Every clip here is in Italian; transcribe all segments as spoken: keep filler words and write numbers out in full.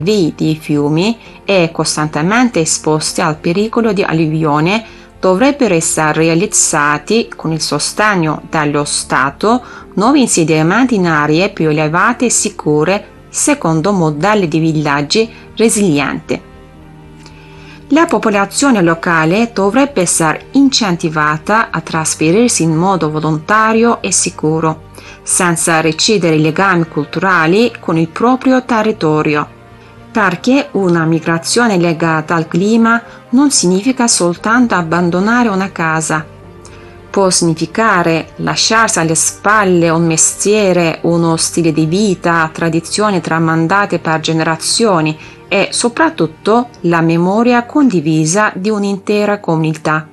vie di fiumi e costantemente esposti al pericolo di alluvione dovrebbero essere realizzati con il sostegno dello Stato nuovi insediamenti in aree più elevate e sicure secondo modelli di villaggi resilienti. La popolazione locale dovrebbe essere incentivata a trasferirsi in modo volontario e sicuro, senza recidere i legami culturali con il proprio territorio, perché una migrazione legata al clima non significa soltanto abbandonare una casa. Può significare lasciarsi alle spalle un mestiere, uno stile di vita, tradizioni tramandate per generazioni e soprattutto la memoria condivisa di un'intera comunità.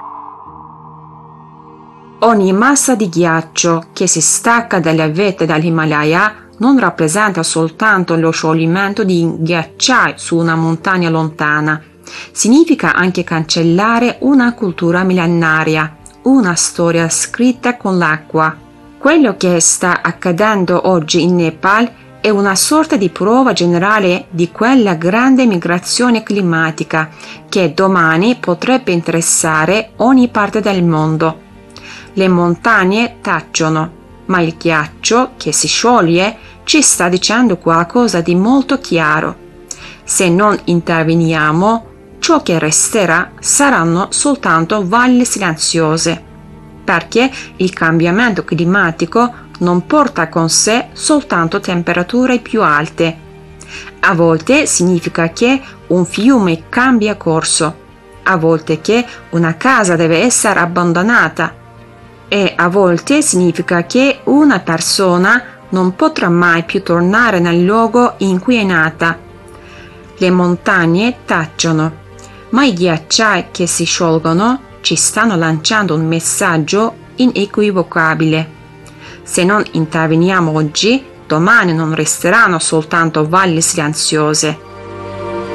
Ogni massa di ghiaccio che si stacca dalle vette dell'Himalaya non rappresenta soltanto lo scioglimento di ghiacciai su una montagna lontana, significa anche cancellare una cultura millenaria, una storia scritta con l'acqua. Quello che sta accadendo oggi in Nepal è una sorta di prova generale di quella grande migrazione climatica che domani potrebbe interessare ogni parte del mondo. Le montagne tacciono, ma il ghiaccio che si scioglie ci sta dicendo qualcosa di molto chiaro. Se non interveniamo, ciò che resterà saranno soltanto valli silenziose, perché il cambiamento climatico non porta con sé soltanto temperature più alte. A volte significa che un fiume cambia corso, a volte che una casa deve essere abbandonata e a volte significa che una persona non potrà mai più tornare nel luogo in cui è nata. Le montagne tacciono, ma i ghiacciai che si sciolgono ci stanno lanciando un messaggio inequivocabile. Se non interveniamo oggi, domani non resteranno soltanto valli silenziose,